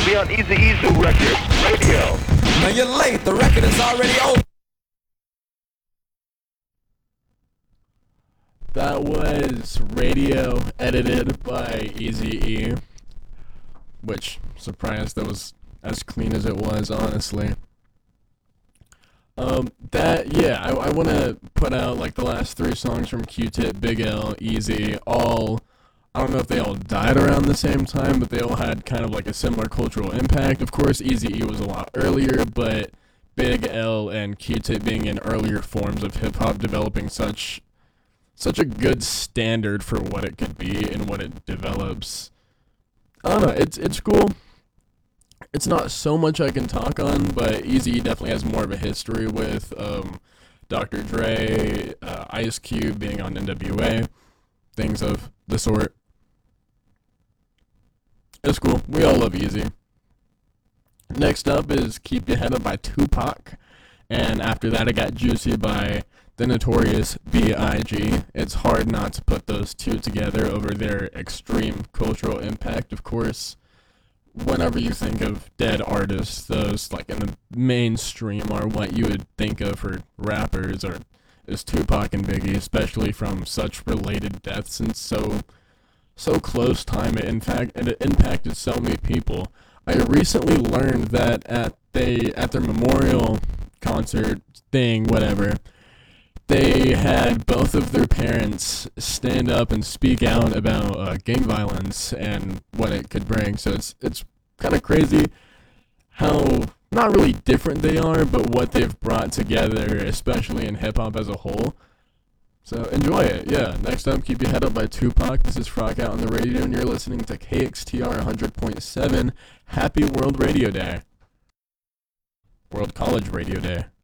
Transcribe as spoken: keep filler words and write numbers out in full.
be on Easy Easy Records Radio. Now you're late, the record is already over. That was Radio, edited by Eazy-E, which, surprised that was as clean as it was, honestly. Um, that, yeah, I, I want to put out, like, the last three songs from Q-Tip, Big L, Eazy, all, I don't know if they all died around the same time, but they all had kind of, like, a similar cultural impact. Of course, Eazy-E was a lot earlier, but Big L and Q-Tip being in earlier forms of hip-hop, developing such, such a good standard for what it could be and what it develops. I don't know, it's, it's cool. It's not so much I can talk on, but Eazy definitely has more of a history with um, Doctor Dre, uh, Ice Cube being on N W A, things of the sort. It's cool. We all love Eazy. Next up is Keep Your Head Up by Tupac, and after that I got Juicy by the Notorious B I G It's hard not to put those two together over their extreme cultural impact, of course. Whenever you think of dead artists, those like in the mainstream are what you would think of for rappers, or is Tupac and Biggie, especially from such related deaths and so so close time. It in fact it impacted so many people. I recently learned that at they at their memorial concert thing, whatever, they had both of their parents stand up and speak out about uh, gang violence and what it could bring. So it's it's kind of crazy how not really different they are, but what they've brought together, especially in hip-hop as a whole. So enjoy it. Yeah, next up, Keep Your Head Up by Tupac. This is Frock Out on the radio, and you're listening to K X T R one hundred point seven. Happy World Radio Day. World College Radio Day.